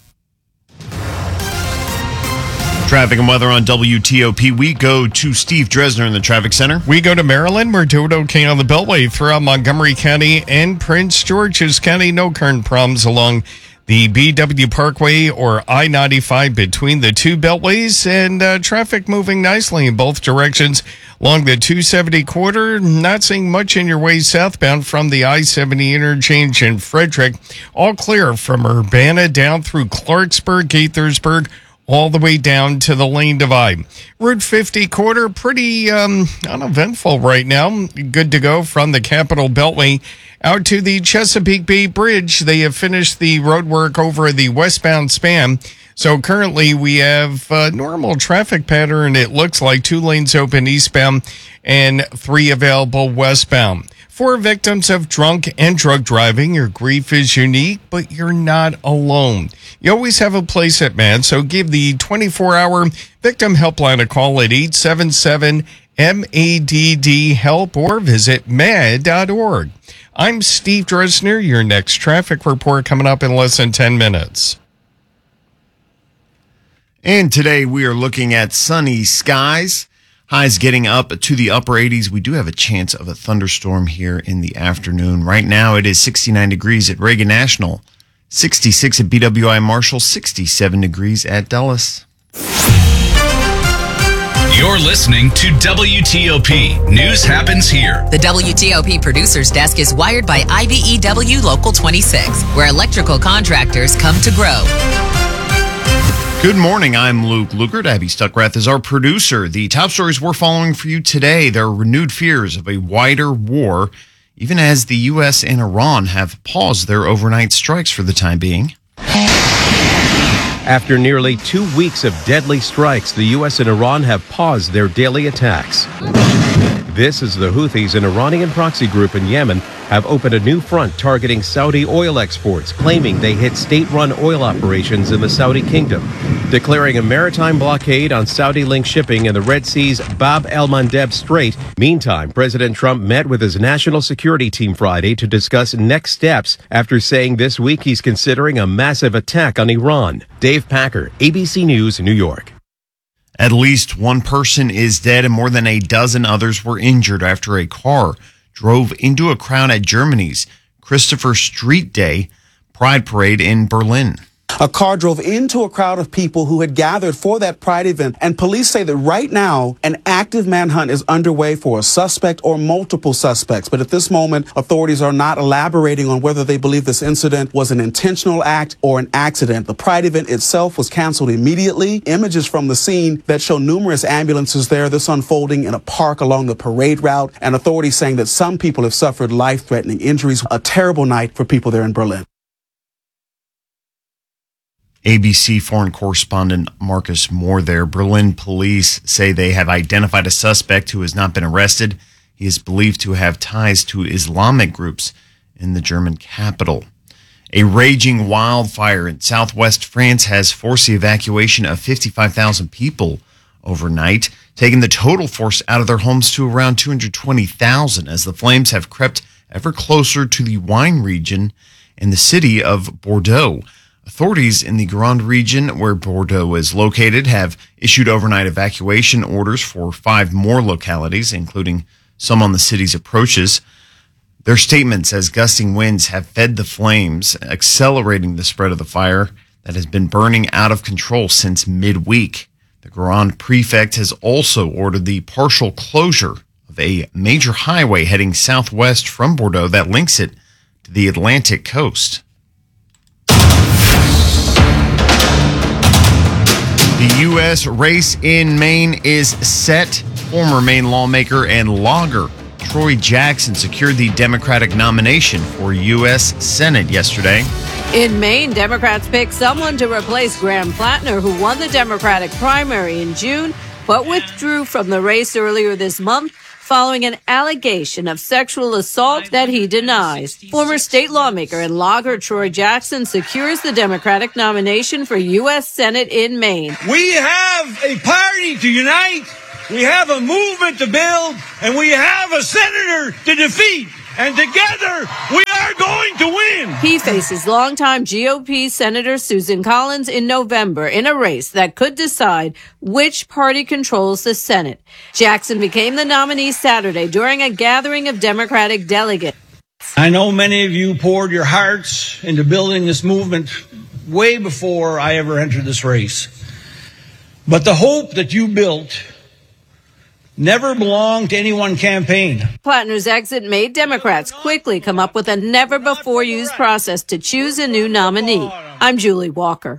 Traffic and weather on WTOP. We go to Steve Dresner in the traffic center. We go to Maryland. We're doing okay on the Beltway throughout Montgomery County and Prince George's County. No current problems along the BW Parkway or I-95 between the two beltways, and traffic moving nicely in both directions along the 270 corridor. Not seeing much in your way southbound from the I-70 interchange in Frederick. All clear from Urbana down through Clarksburg, Gaithersburg, all the way down to the lane divide. Route 50 corridor, pretty uneventful right now. Good to go from the Capitol Beltway out to the Chesapeake Bay Bridge. They have finished the road work over the westbound span. So currently we have a normal traffic pattern. It looks like 2 lanes open eastbound and 3 available westbound. 4 victims of drunk and drug driving. Your grief is unique, but you're not alone. You always have a place at MADD, so give the 24-hour victim helpline a call at 877-MADD-HELP or visit MADD.org. I'm Steve Dresner. Your next traffic report coming up in less than 10 minutes. And today we are looking at sunny skies. Highs getting up to the upper 80s. We do have a chance of a thunderstorm here in the afternoon. Right now it is 69 degrees at Reagan National, 66 at BWI Marshall, 67 degrees at Dulles. You're listening to WTOP. News happens here. The WTOP Producers Desk is wired by IBEW Local 26, where electrical contractors come to grow. Good morning. I'm Luke Lukert. Abby Stuckrath is our producer. The top stories we're following for you today. There are renewed fears of a wider war, even as the U.S. and Iran have paused their overnight strikes for the time being. After nearly 2 weeks of deadly strikes, the U.S. and Iran have paused their daily attacks. This as the Houthis, an Iranian proxy group in Yemen, have opened a new front targeting Saudi oil exports, claiming they hit state-run oil operations in the Saudi kingdom, declaring a maritime blockade on Saudi-linked shipping in the Red Sea's Bab el-Mandeb Strait. Meantime, President Trump met with his national security team Friday to discuss next steps after saying this week he's considering a massive attack on Iran. Dave Packer, ABC News, New York. At least one person is dead and more than a dozen others were injured after a car drove into a crowd at Germany's Christopher Street Day Pride Parade in Berlin. A car drove into a crowd of people who had gathered for that Pride event, and police say that right now an active manhunt is underway for a suspect or multiple suspects. But at this moment, authorities are not elaborating on whether they believe this incident was an intentional act or an accident. The Pride event itself was canceled immediately. Images from the scene that show numerous ambulances there, this unfolding in a park along the parade route, and authorities saying that some people have suffered life-threatening injuries. A terrible night for people there in Berlin. ABC foreign correspondent Marcus Moore there. Berlin police say they have identified a suspect who has not been arrested. He is believed to have ties to Islamic groups in the German capital. A raging wildfire in southwest France has forced the evacuation of 55,000 people overnight, taking the total force out of their homes to around 220,000 as the flames have crept ever closer to the wine region in the city of Bordeaux. Authorities in the Gironde region, where Bordeaux is located, have issued overnight evacuation orders for 5 more localities, including some on the city's approaches. Their statement says gusting winds have fed the flames, accelerating the spread of the fire that has been burning out of control since midweek. The Gironde prefect has also ordered the partial closure of a major highway heading southwest from Bordeaux that links it to the Atlantic coast. The U.S. race in Maine is set. Former Maine lawmaker and logger Troy Jackson secured the Democratic nomination for U.S. Senate yesterday. In Maine, Democrats picked someone to replace Graham Plattner, who won the Democratic primary in June, but withdrew from the race earlier this month following an allegation of sexual assault that he denies. Former state lawmaker and logger Troy Jackson secures the Democratic nomination for U.S. Senate in Maine. We have a party to unite, we have a movement to build, and we have a senator to defeat. And together, we are going to win. He faces longtime GOP Senator Susan Collins in November in a race that could decide which party controls the Senate. Jackson became the nominee Saturday during a gathering of Democratic delegates. I know many of you poured your hearts into building this movement way before I ever entered this race. But the hope that you built never belonged to any one campaign. Plattner's exit made Democrats quickly come up with a never-before-used process to choose a new nominee. I'm Julie Walker.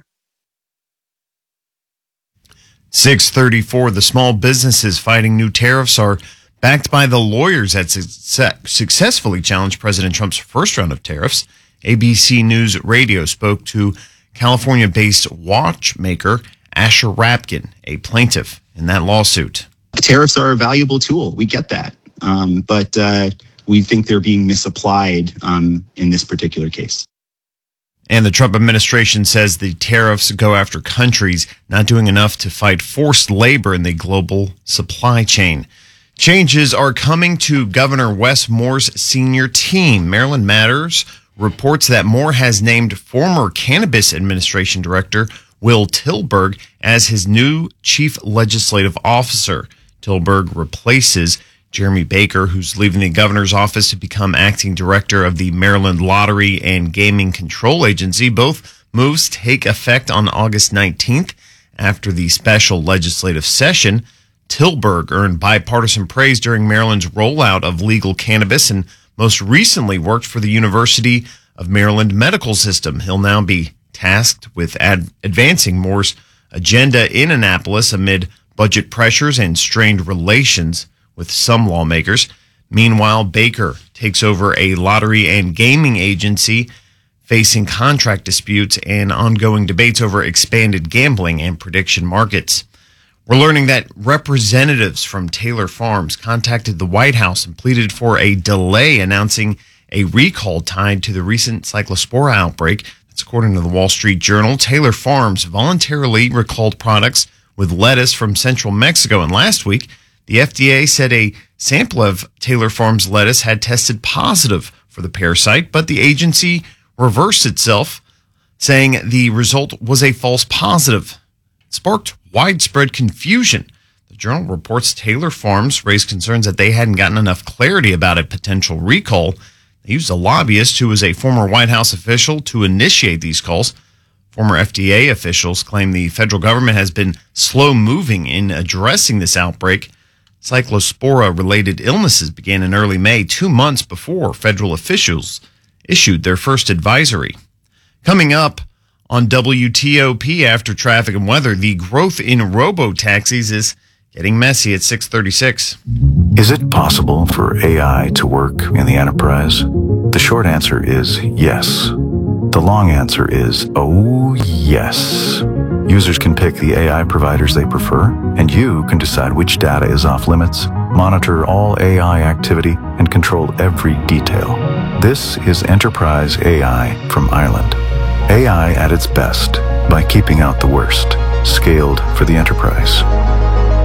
634, the small businesses fighting new tariffs are backed by the lawyers that successfully challenged President Trump's first round of tariffs. ABC News Radio spoke to California-based watchmaker Asher Rapkin, a plaintiff in that lawsuit. Tariffs are a valuable tool. We get that. But we think they're being misapplied in this particular case. And the Trump administration says the tariffs go after countries not doing enough to fight forced labor in the global supply chain. Changes are coming to Governor Wes Moore's senior team. Maryland Matters reports that Moore has named former Cannabis Administration Director Will Tilburg as his new chief legislative officer. Tilburg replaces Jeremy Baker, who's leaving the governor's office to become acting director of the Maryland Lottery and Gaming Control Agency. Both moves take effect on August 19th. After the special legislative session, Tilburg earned bipartisan praise during Maryland's rollout of legal cannabis and most recently worked for the University of Maryland Medical System. He'll now be tasked with advancing Moore's agenda in Annapolis amid budget pressures and strained relations with some lawmakers. Meanwhile, Baker takes over a lottery and gaming agency facing contract disputes and ongoing debates over expanded gambling and prediction markets. We're learning that representatives from Taylor Farms contacted the White House and pleaded for a delay announcing a recall tied to the recent Cyclospora outbreak. That's according to the Wall Street Journal. Taylor Farms voluntarily recalled products with lettuce from central Mexico. And last week, the FDA said a sample of Taylor Farms lettuce had tested positive for the parasite, but the agency reversed itself, saying the result was a false positive. It sparked widespread confusion. The Journal reports Taylor Farms raised concerns that they hadn't gotten enough clarity about a potential recall. They used a lobbyist who was a former White House official to initiate these calls. Former FDA officials claim the federal government has been slow-moving in addressing this outbreak. Cyclospora-related illnesses began in early May, 2 months before federal officials issued their first advisory. Coming up on WTOP after traffic and weather, the growth in robo-taxis is getting messy at 6:36. Is it possible for AI to work in the enterprise? The short answer is yes. The long answer is, oh yes. Users can pick the AI providers they prefer, and you can decide which data is off limits, monitor all AI activity, and control every detail. This is Enterprise AI from Ireland. AI at its best by keeping out the worst, scaled for the enterprise.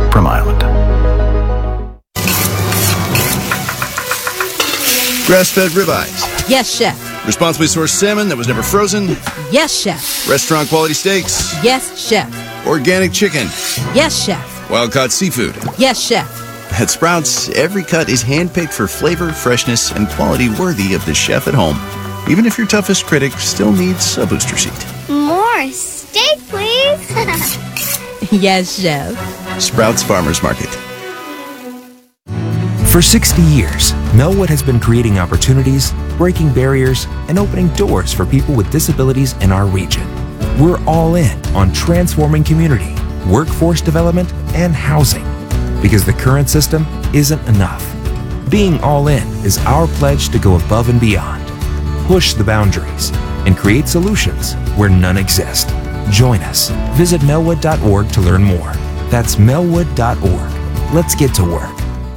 from Island. Grass-fed ribeyes. Yes, chef. Responsibly sourced salmon that was never frozen. Yes, chef. Restaurant quality steaks. Yes, chef. Organic chicken. Yes, chef. Wild-caught seafood. Yes, chef. At Sprouts, every cut is handpicked for flavor, freshness, and quality worthy of the chef at home. Even if your toughest critic still needs a booster seat. More steak, please. Yes, chef. Sprouts Farmers Market. For 60 years, Melwood has been creating opportunities, breaking barriers, and opening doors for people with disabilities in our region. We're all in on transforming community, workforce development, and housing. Because the current system isn't enough. Being all in is our pledge to go above and beyond. Push the boundaries and create solutions where none exist. Join us. Visit melwood.org to learn more. That's melwood.org. Let's get to work.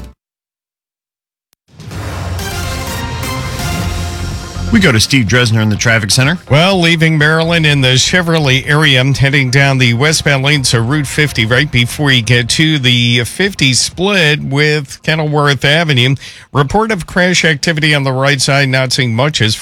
We go to Steve Dresner in the traffic center. Well, leaving Maryland in the Chevrolet area, heading down the westbound lanes of Route 50 right before you get to the 50 split with Kenilworth Avenue. Report of crash activity on the right side, not seeing much as